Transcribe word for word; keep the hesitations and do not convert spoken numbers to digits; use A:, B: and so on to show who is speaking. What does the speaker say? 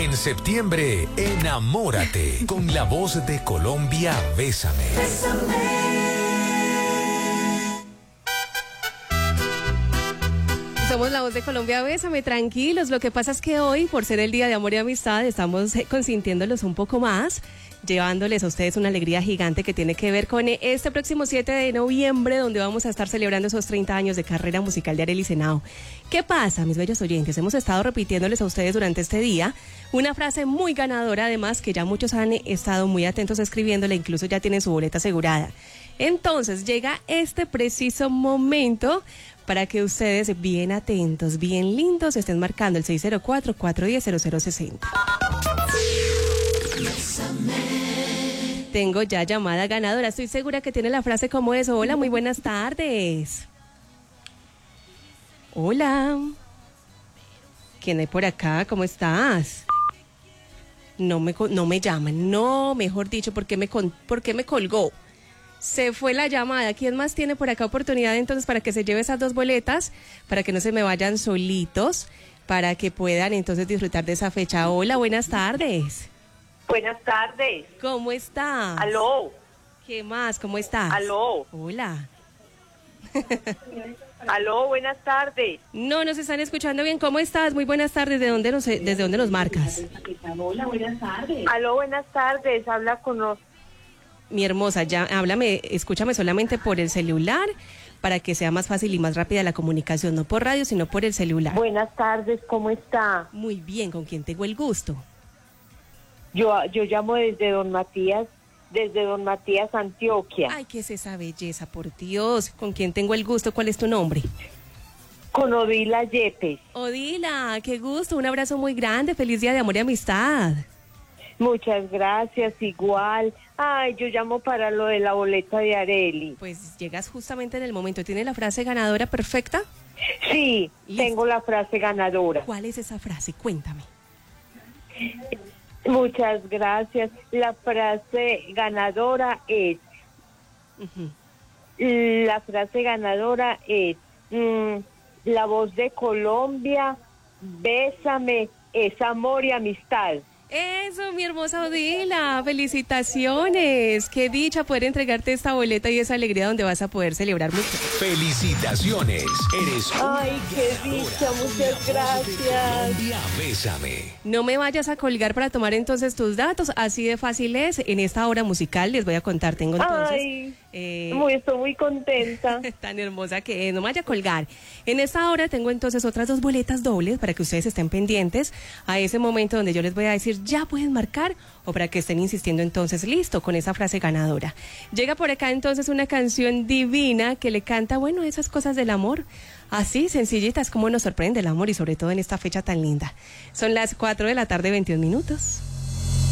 A: En septiembre, enamórate con la voz de Colombia, Bésame.
B: Somos la voz de Colombia, Bésame, tranquilos. Lo que pasa es que hoy, por ser el Día de Amor y Amistad, estamos consintiéndolos un poco más, llevándoles a ustedes una alegría gigante que tiene que ver con este próximo siete de noviembre, donde vamos a estar celebrando esos treinta años de carrera musical de Arely Senao. ¿Qué pasa, mis bellos oyentes? Hemos estado repitiéndoles a ustedes durante este día una frase muy ganadora, además, que ya muchos han estado muy atentos escribiéndole, incluso ya tienen su boleta asegurada. Entonces, llega este preciso momento para que ustedes, bien atentos, bien lindos, estén marcando el seis cero cuatro, cuatro uno cero, cero cero seis cero. Tengo ya llamada ganadora. Estoy segura que tiene la frase como es. Hola, muy buenas tardes. Hola. ¿Quién hay por acá? ¿Cómo estás? No me, no me llaman. No, mejor dicho, ¿por qué me, por qué me colgó? Se fue la llamada. ¿Quién más tiene por acá oportunidad entonces para que se lleve esas dos boletas? Para que no se me vayan solitos, para que puedan entonces disfrutar de esa fecha. Hola, buenas tardes.
C: Buenas tardes.
B: ¿Cómo estás?
C: Aló.
B: ¿Qué más? ¿Cómo estás?
C: Aló.
B: Hola.
C: Aló, buenas tardes.
B: No nos están escuchando bien. ¿Cómo estás? Muy buenas tardes. ¿De dónde nos, desde dónde nos marcas?
C: Hola, buenas tardes. Aló, buenas tardes. Habla con los...
B: Mi hermosa, ya háblame, escúchame solamente por el celular para que sea más fácil y más rápida la comunicación, no por radio, sino por el celular.
C: Buenas tardes, ¿cómo está?
B: Muy bien, ¿con quién tengo el gusto?
C: Yo, yo llamo desde Don Matías, desde Don Matías, Antioquia.
B: Ay, ¿qué es esa belleza, por Dios? ¿Con quién tengo el gusto? ¿Cuál es tu nombre?
C: Con Odila Yepes.
B: Odila, qué gusto, un abrazo muy grande, feliz día de amor y amistad.
C: Muchas gracias, igual. Ay, yo llamo para lo de la boleta de Arely.
B: Pues llegas justamente en el momento. ¿Tiene la frase ganadora perfecta?
C: Sí, ¿listo? Tengo la frase ganadora.
B: ¿Cuál es esa frase? Cuéntame.
C: Muchas gracias. La frase ganadora es... Uh-huh. La frase ganadora es... Mmm, la voz de Colombia, bésame, es amor y amistad.
B: Eso, mi hermosa Odila, felicitaciones, qué dicha poder entregarte esta boleta y esa alegría donde vas a poder celebrar mucho.
A: Felicitaciones, eres
C: ay, qué dicha, muchas gracias.
A: Colombia, Bésame.
B: No me vayas a colgar para tomar entonces tus datos, así de fácil es. En esta hora musical les voy a contar, tengo entonces...
C: Ay, eh, muy, estoy muy contenta.
B: Tan hermosa que es, no me vaya a colgar. En esta hora tengo entonces otras dos boletas dobles para que ustedes estén pendientes a ese momento donde yo les voy a decir ya pueden marcar o para que estén insistiendo entonces listo con esa frase ganadora. Llega por acá entonces una canción divina que le canta, bueno, esas cosas del amor, así sencillitas como nos sorprende el amor y sobre todo en esta fecha tan linda. Son las cuatro de la tarde, veintiún minutos.